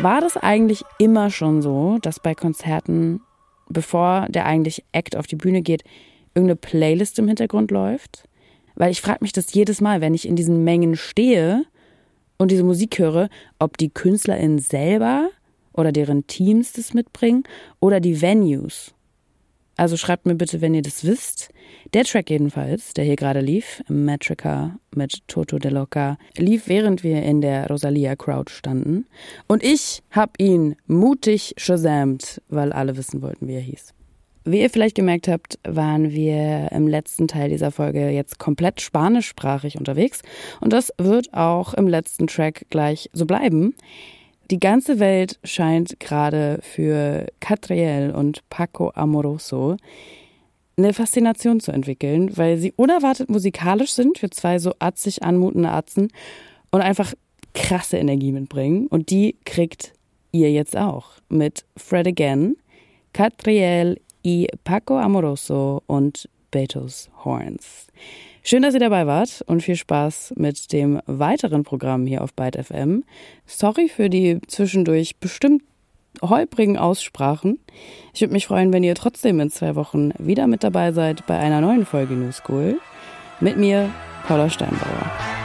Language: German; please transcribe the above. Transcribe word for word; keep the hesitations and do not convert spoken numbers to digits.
War das eigentlich immer schon so, dass bei Konzerten, bevor der eigentliche Act auf die Bühne geht, irgendeine Playlist im Hintergrund läuft? Weil ich frage mich das jedes Mal, wenn ich in diesen Mengen stehe und diese Musik höre, ob die KünstlerInnen selber oder deren Teams das mitbringen oder die Venues. Also schreibt mir bitte, wenn ihr das wisst. Der Track jedenfalls, der hier gerade lief, Metrica mit Toto De Loca, lief, während wir in der Rosalia-Crowd standen. Und ich habe ihn mutig shazamt, weil alle wissen wollten, wie er hieß. Wie ihr vielleicht gemerkt habt, waren wir im letzten Teil dieser Folge jetzt komplett spanischsprachig unterwegs. Und das wird auch im letzten Track gleich so bleiben. Die ganze Welt scheint gerade für Catriel und Paco Amoroso eine Faszination zu entwickeln, weil sie unerwartet musikalisch sind für zwei so atzig anmutende Atzen und einfach krasse Energie mitbringen. Und die kriegt ihr jetzt auch mit Fred Again, Catriel y Paco Amoroso und Betos Horns. Schön, dass ihr dabei wart und viel Spaß mit dem weiteren Programm hier auf Byte F M. Sorry für die zwischendurch bestimmt holprigen Aussprachen. Ich würde mich freuen, wenn ihr trotzdem in zwei Wochen wieder mit dabei seid bei einer neuen Folge New School. Mit mir, Paula Steinbauer.